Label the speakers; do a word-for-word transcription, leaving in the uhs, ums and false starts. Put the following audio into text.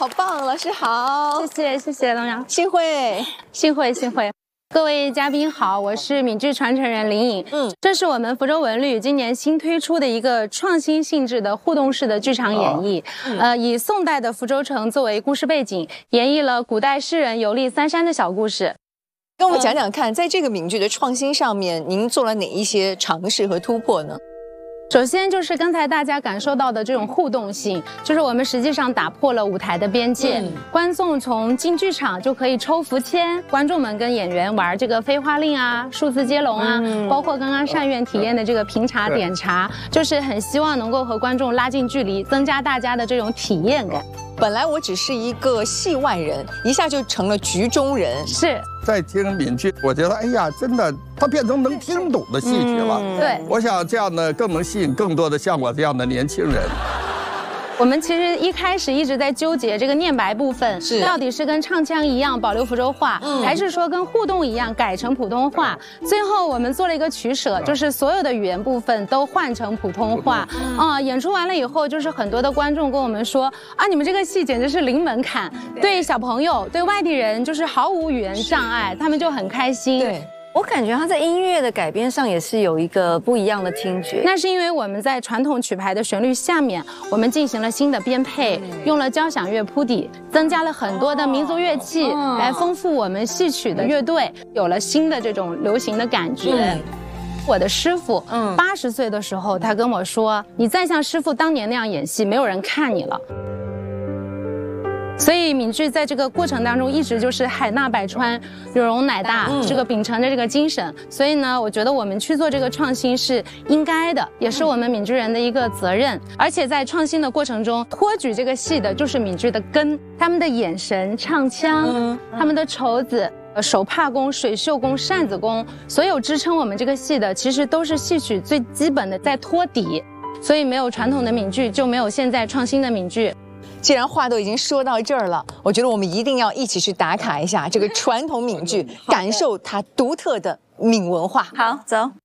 Speaker 1: 好棒，老师好，
Speaker 2: 谢谢谢谢龙阳，
Speaker 1: 幸会
Speaker 2: 幸会幸会。各位嘉宾好，我是闽剧传承人林颖。嗯，这是我们福州文旅今年新推出的一个创新性质的互动式的剧场演绎。哦嗯、呃，以宋代的福州城作为故事背景，演绎了古代诗人游历三山的小故事。
Speaker 1: 跟我们讲讲看，在这个闽剧的创新上面，您做了哪一些尝试和突破呢？
Speaker 2: 首先就是刚才大家感受到的这种互动性，就是我们实际上打破了舞台的边界，嗯、观众从进剧场就可以抽福签，观众们跟演员玩这个飞花令啊、数字接龙啊，嗯、包括刚刚单院体验的这个评茶点茶，就是很希望能够和观众拉近距离，增加大家的这种体验感。
Speaker 1: 本来我只是一个戏外人，一下就成了局中人。
Speaker 2: 是
Speaker 3: 在听闽剧，我觉得哎呀，真的，它变成能听懂的戏曲了。
Speaker 2: 嗯、对，
Speaker 3: 我想这样呢，更能吸引更多的像我这样的年轻人。
Speaker 2: 我们其实一开始一直在纠结这个念白部分，
Speaker 1: 是
Speaker 2: 到底是跟唱腔一样保留福州话，嗯、还是说跟互动一样改成普通话？最后我们做了一个取舍，就是所有的语言部分都换成普通话。啊、嗯，演出完了以后，就是很多的观众跟我们说啊，你们这个戏简直是零门槛，对小朋友、对外地人就是毫无语言障碍，他们就很开心。
Speaker 1: 对。
Speaker 4: 我感觉它在音乐的改编上也是有一个不一样的听觉。
Speaker 2: 那是因为我们在传统曲牌的旋律下面，我们进行了新的编配，嗯、用了交响乐铺底，增加了很多的民族乐器，哦、来丰富我们戏曲的乐队，有了新的这种流行的感觉。嗯、我的师傅，嗯，八十岁的时候，他跟我说：“你再像师傅当年那样演戏，没有人看你了。”所以闽剧在这个过程当中一直就是海纳百川，有容乃大，嗯、这个秉承着这个精神。所以呢，我觉得我们去做这个创新是应该的，也是我们闽剧人的一个责任。而且在创新的过程中，托举这个戏的就是闽剧的根，他们的眼神、唱腔，嗯、他们的绸子。呃，手帕功、水袖功、扇子功，所有支撑我们这个戏的，其实都是戏曲最基本的在托底。所以没有传统的闽剧，就没有现在创新的闽剧。
Speaker 1: 既然话都已经说到这儿了，我觉得我们一定要一起去打卡一下这个传统闽剧，感受它独特的闽文化。
Speaker 4: 好，走。